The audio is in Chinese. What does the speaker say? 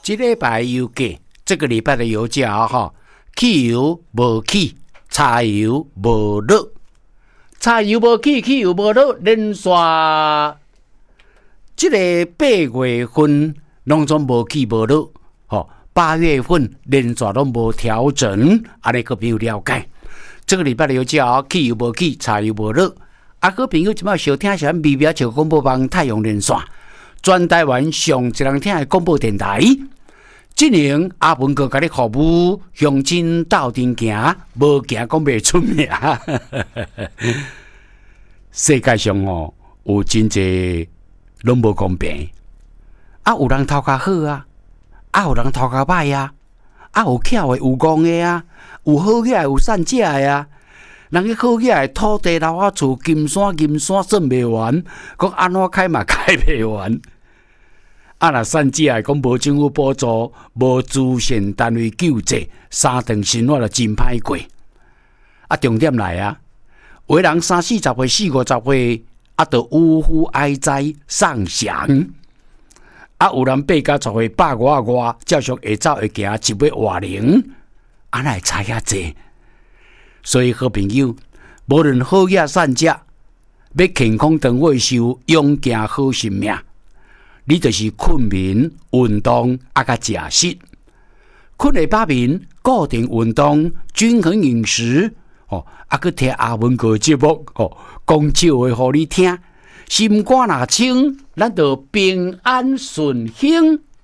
这礼拜油价，这个礼拜的油价哈，汽油无起，柴油无落，柴油无起，汽油无落，连续这个8月份拢总无起无落，吼，8月份连续拢无调整，安尼个朋友了解。这个礼拜的油价汽油无起，柴油无落，个朋友即摆小听是咱微妙就广播帮太阳连线，全台湾上一人听的广播电台。今年阿文哥甲你服务，向前斗阵行，无行讲袂出名。世界上哦，有真济拢无公平，有人头壳好啊，有人头壳歹啊，有巧的，有戆的啊，有好起来，有善假的啊。人个好起来，土地楼啊厝金山算袂完，讲安怎开嘛开袂完。若善假讲无政府补助，无主线单位救济，3顿生活就真歹过。重点来啊，有的人30、40岁、40、50岁，就呜呼哀哉丧祥。有人8、10岁、150外，照常会走会行，一尾活龄，哪会差遐济？所以好朋友，无论好嘢善假，要健康长寿寿，永行好生命。你就是困眠、运动甲食食，困下饱眠，固定运动，均衡饮食，去听阿文哥节目，讲笑话互你听，心肝若清，咱就平安顺幸。